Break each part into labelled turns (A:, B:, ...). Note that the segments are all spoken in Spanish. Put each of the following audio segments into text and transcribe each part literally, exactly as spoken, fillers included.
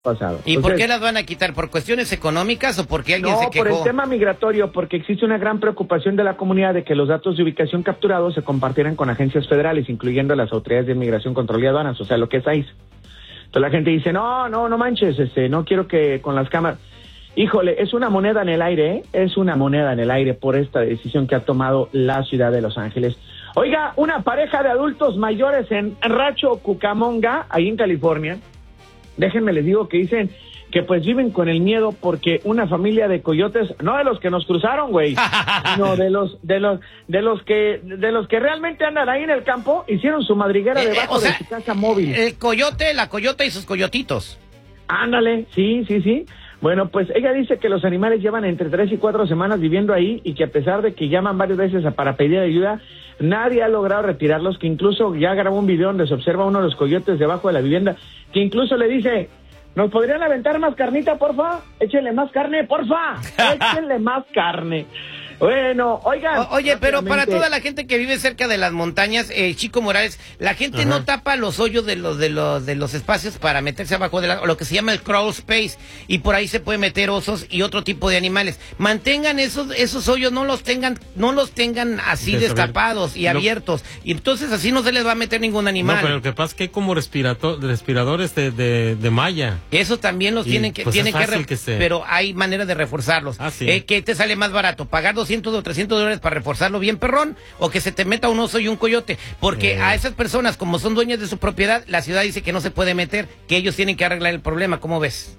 A: pasado.
B: ¿Y Entonces, por qué las van a quitar? ¿Por cuestiones económicas o porque alguien
A: no,
B: se quejó?
A: No, por el tema migratorio, porque existe una gran preocupación de la comunidad de que los datos de ubicación capturados se compartieran con agencias federales, incluyendo las autoridades de inmigración, control y aduanas, o sea, lo que es I C E. Entonces la gente dice, no, no, no manches, este, no quiero que con las cámaras... Híjole, es una moneda en el aire, ¿eh? Es una moneda en el aire por esta decisión que ha tomado la ciudad de Los Ángeles. Oiga, una pareja de adultos mayores en Rancho Cucamonga, ahí en California, déjenme les digo que dicen que pues viven con el miedo porque una familia de coyotes, no de los que nos cruzaron, güey, no de los de los de los que de los que realmente andan ahí en el campo, hicieron su madriguera
B: eh,
A: debajo
B: o sea,
A: de su casa móvil.
B: El coyote, la coyota y sus coyotitos.
A: Ándale, sí, sí, sí. Bueno, pues ella dice que los animales llevan entre tres y cuatro semanas viviendo ahí y que a pesar de que llaman varias veces para pedir ayuda, nadie ha logrado retirarlos, que incluso ya grabó un video donde se observa uno de los coyotes debajo de la vivienda, que incluso le dice, ¿nos podrían aventar más carnita, porfa? Échenle más carne, porfa. Échenle más carne. Bueno, oigan.
B: O, oye, pero para toda la gente que vive cerca de las montañas, eh, Chico Morales, la gente Ajá. no tapa los hoyos de los de los de los espacios para meterse abajo de la, lo que se llama el crawl space, y por ahí se puede meter osos y otro tipo de animales. Mantengan esos esos hoyos, no los tengan no los tengan así de destapados y no. abiertos, y entonces así no se les va a meter ningún animal.
C: No, pero lo que pasa es que hay como respirato, respiradores de, de, de malla.
B: Eso también los y, tienen que
C: pues
B: tienen que,
C: re, que se...
B: pero hay manera de reforzarlos. Ah, sí. eh, ¿Qué te sale más barato? Pagar doscientos o trescientos dólares para reforzarlo bien perrón, o que se te meta un oso y un coyote, porque eh. a esas personas, como son dueñas de su propiedad, la ciudad dice que no se puede meter, que ellos tienen que arreglar el problema. ¿Cómo ves?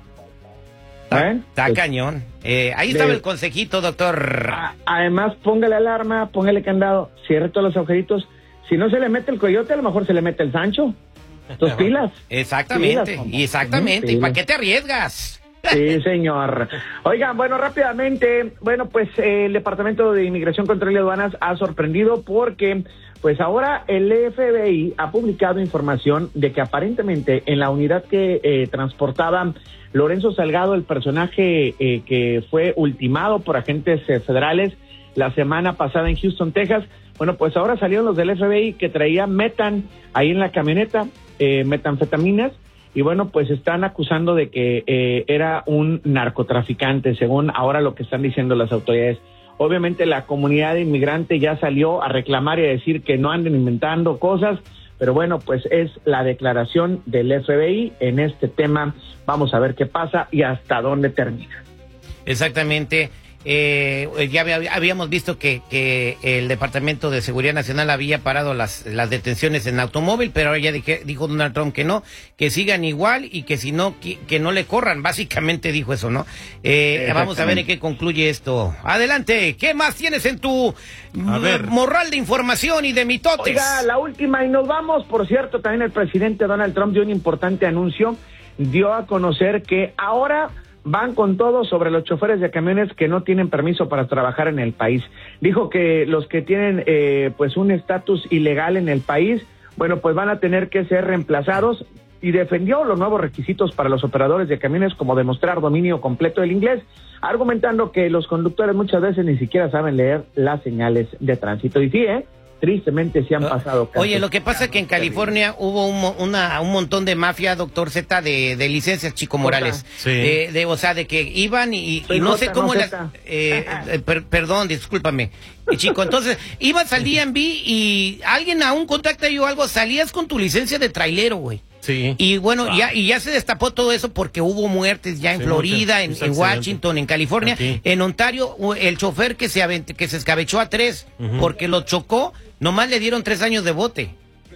B: Está, ¿Eh? está pues, cañón. Eh, ahí estaba de, el consejito, doctor.
A: A, además, póngale alarma, póngale candado, cierre todos los agujeritos. Si no se le mete el coyote, a lo mejor se le mete el Sancho. Dos pilas.
B: Exactamente, pilas, exactamente. ¿Y para qué te arriesgas?
A: Sí, señor. Oigan, bueno, rápidamente, bueno, pues eh, el Departamento de Inmigración, Control y Aduanas ha sorprendido porque, pues ahora el F B I ha publicado información de que aparentemente en la unidad que eh, transportaba Lorenzo Salgado, el personaje eh, que fue ultimado por agentes eh, federales la semana pasada en Houston, Texas, bueno, pues ahora salieron los del F B I que traían metan ahí en la camioneta, eh, metanfetaminas. Y bueno, pues están acusando de que eh, era un narcotraficante, según ahora lo que están diciendo las autoridades. Obviamente la comunidad inmigrante ya salió a reclamar y a decir que no anden inventando cosas, pero bueno, pues es la declaración del F B I en este tema. Vamos a ver qué pasa y hasta dónde termina.
B: Exactamente. Eh, ya habíamos visto que, que el Departamento de Seguridad Nacional había parado las, las detenciones en automóvil, pero ahora ya dije, dijo Donald Trump que no, que sigan igual y que si no, que, que no le corran, básicamente dijo eso, ¿no? Eh, vamos a ver en qué concluye esto. Adelante, ¿qué más tienes en tu a ver. morral de información y de mitotes?
A: Oiga, la última y nos vamos, por cierto, también el presidente Donald Trump dio un importante anuncio, dio a conocer que ahora van con todo sobre los choferes de camiones que no tienen permiso para trabajar en el país. Dijo que los que tienen eh, pues un estatus ilegal en el país, bueno, pues van a tener que ser reemplazados, y defendió los nuevos requisitos para los operadores de camiones, como demostrar dominio completo del inglés, argumentando que los conductores muchas veces ni siquiera saben leer las señales de tránsito. Y sí, ¿eh? Tristemente se han pasado.
B: Oye, lo que pasa es que en California hubo un, una, un montón de mafia, doctor Z, de, de licencias, Chico Morales. Sí. De, de, o sea, de que iban y, y no sé cómo... No la, eh, eh, per, perdón, discúlpame, Chico. Entonces, ibas al D M V y alguien aún contacta yo algo, salías con tu licencia de trailero, güey. Sí. Y bueno, wow. ya, y ya se destapó todo eso porque hubo muertes ya en sí, Florida, muchas, en, en Washington, en California, aquí. En Ontario, el chofer que se avent, que se escabechó a tres uh-huh. porque lo chocó, nomás le dieron tres años de bote.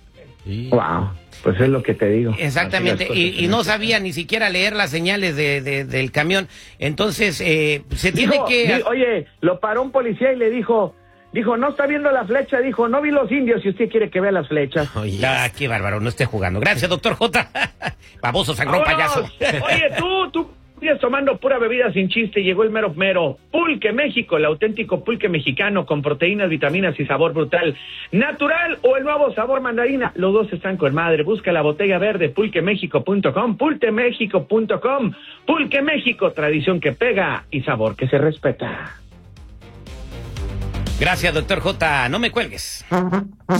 A: Sí. Wow, pues es lo que te digo.
B: Exactamente, y, y no sabía ni siquiera leer las señales de, de, del camión. Entonces, eh, se dijo, tiene que...
A: Di, oye, lo paró un policía y le dijo... Dijo, no está viendo la flecha, dijo, no vi los indios, si usted quiere que vea las flechas.
B: Oye, ah, qué bárbaro, no esté jugando. Gracias, doctor J. Baboso, sangrón, payaso.
A: Oye, tú, tú sigues tomando pura bebida sin chiste, llegó el mero mero. Pulque México, el auténtico pulque mexicano con proteínas, vitaminas y sabor brutal. Natural o el nuevo sabor mandarina, los dos están con madre. Busca la botella verde, pulque méxico punto com, pulque méxico punto com. Pulque México, tradición que pega y sabor que se respeta.
B: Gracias, doctor J. No me cuelgues.